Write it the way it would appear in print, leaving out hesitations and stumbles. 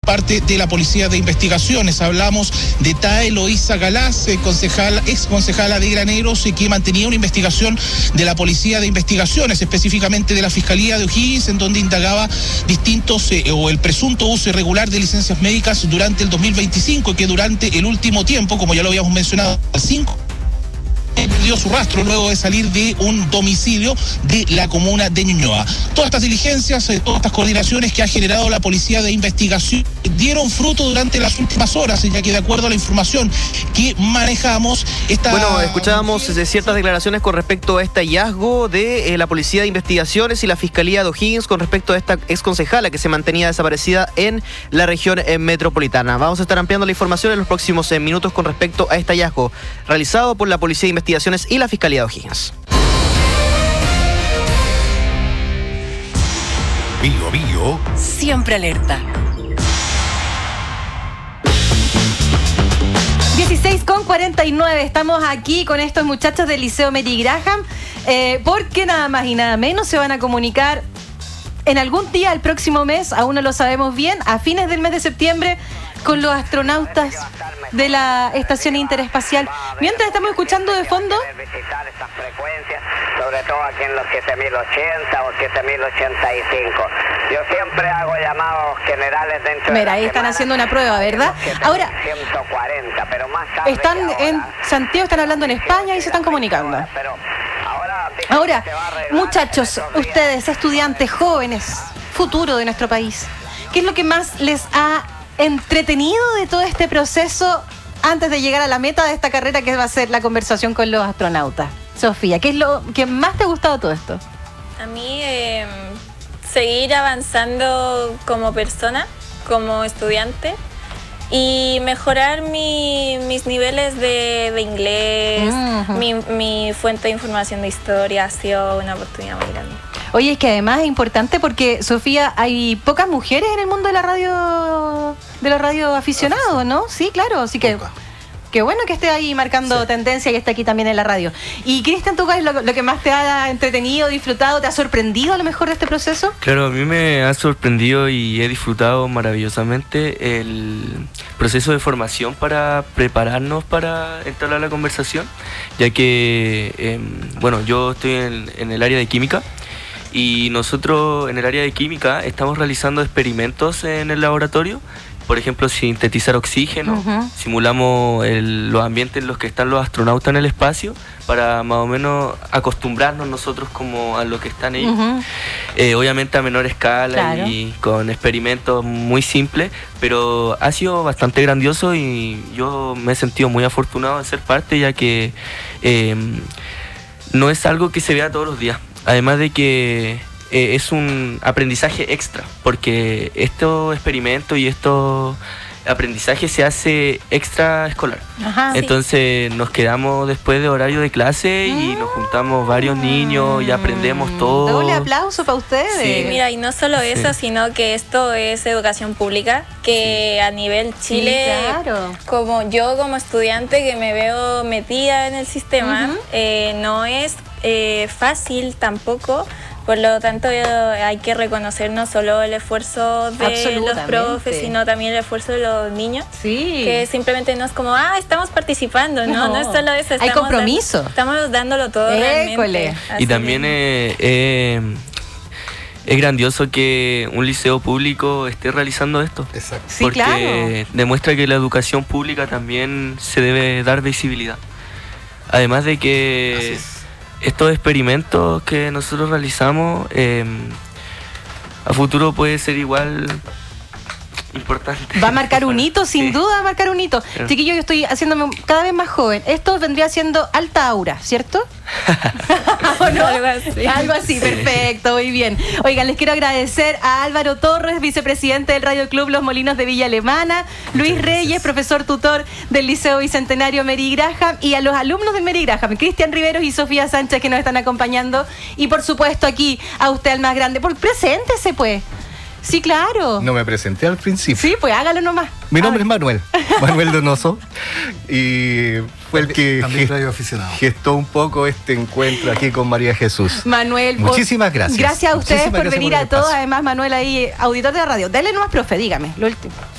parte de la Policía de Investigaciones. Hablamos de Tae Eloísa Galás, ex concejala de Graneros, que mantenía una investigación de la Policía de Investigaciones, específicamente de la Fiscalía de O'Higgins, en donde indagaba distintos o el presunto uso irregular de licencias médicas durante el 2025, que durante el último tiempo, como ya lo habíamos mencionado, 5 perdió su rastro luego de salir de un domicilio de la comuna de Ñuñoa. Todas estas diligencias, todas estas coordinaciones que ha generado la Policía de Investigación dieron fruto durante las últimas horas, ya que de acuerdo a la información que manejamos... Bueno, escuchábamos ciertas declaraciones con respecto a este hallazgo de la Policía de Investigaciones y la Fiscalía de O'Higgins con respecto a esta exconcejala que se mantenía desaparecida en la región metropolitana. Vamos a estar ampliando la información en los próximos minutos con respecto a este hallazgo realizado por la Policía de Investigaciones y la Fiscalía de O'Higgins. Bio siempre alerta. 16:49, estamos aquí con estos muchachos del Liceo Mary Graham, porque nada más y nada menos se van a comunicar en algún día el próximo mes, aún no lo sabemos bien, a fines del mes de septiembre, con los astronautas de la Estación Interespacial. Mientras estamos escuchando de fondo... visitar estas frecuencias, sobre todo aquí en los 7080 o 7085. Yo siempre hago llamados generales dentro Mira, ahí están haciendo una prueba, ¿verdad? Ahora, 140, pero más tarde están en Santiago, están hablando en España y se están comunicando. Ahora, muchachos, ustedes, estudiantes, jóvenes, futuro de nuestro país, ¿qué es lo que más les ha entretenido de todo este proceso antes de llegar a la meta de esta carrera, que va a ser la conversación con los astronautas? Sofía, ¿qué es lo que más te ha gustado de todo esto? A mí, seguir avanzando como persona, como estudiante, y mejorar mis niveles de inglés, mi fuente de información de historia. Ha sido una oportunidad muy grande. Oye, es que además es importante porque, Sofía, hay pocas mujeres en el mundo de los radioaficionados, ¿no? Sí, claro, así que qué bueno que esté ahí marcando tendencia y esté aquí también en la radio. Y Cristian, ¿tú cuál es lo que más te ha entretenido, disfrutado, te ha sorprendido a lo mejor de este proceso? Claro, a mí me ha sorprendido y he disfrutado maravillosamente el proceso de formación para prepararnos para entrar a la conversación, ya que, yo estoy en el área de química. Y nosotros en el área de química estamos realizando experimentos en el laboratorio. Por ejemplo, sintetizar oxígeno, simulamos los ambientes en los que están los astronautas en el espacio para más o menos acostumbrarnos nosotros como a lo que están ellos. Obviamente a menor escala, claro, y con experimentos muy simples, pero ha sido bastante grandioso y yo me he sentido muy afortunado de ser parte, ya que no es algo que se vea todos los días. Además de que es un aprendizaje extra, porque estos experimentos y estos aprendizajes se hace extraescolar. Entonces nos quedamos después de horario de clase y nos juntamos varios niños y aprendemos todo. Doble aplauso para ustedes. Sí, mira, y no solo eso, sino que esto es educación pública, que a nivel Chile, claro, como yo como estudiante que me veo metida en el sistema, no es fácil tampoco. Por lo tanto, hay que reconocer no solo el esfuerzo de los profes, sino también el esfuerzo de los niños. Sí. Que simplemente no es como, estamos participando, no es solo eso. Hay compromiso. Estamos dándolo todo realmente. Y también es grandioso que un liceo público esté realizando esto. Exacto. Sí, porque claro, demuestra que la educación pública también se debe dar visibilidad. Además de que estos experimentos que nosotros realizamos a futuro puede ser igual importante. Va a marcar un hito, sin duda va a marcar un hito. Chiquillo, yo estoy haciéndome cada vez más joven. Esto vendría siendo alta aura, ¿cierto? ¿O no? Algo así, perfecto, muy bien. Oigan, les quiero agradecer a Álvaro Torres, vicepresidente del Radio Club Los Molinos de Villa Alemana, Luis Reyes, profesor tutor del Liceo Bicentenario Mary Graham, y a los alumnos de Mary Graham, Cristian Riveros y Sofía Sánchez, que nos están acompañando. Y por supuesto aquí a usted, al más grande. Preséntese, pues. Sí, claro. No me presenté al principio. Sí, pues hágalo nomás. Mi nombre es Manuel Donoso, y fue el que gestó un poco este encuentro aquí con María Jesús. Manuel, muchísimas gracias. Gracias a ustedes por venir a todos. Paso. Además, Manuel ahí, auditor de la radio. Dale nomás, profe, dígame, lo último.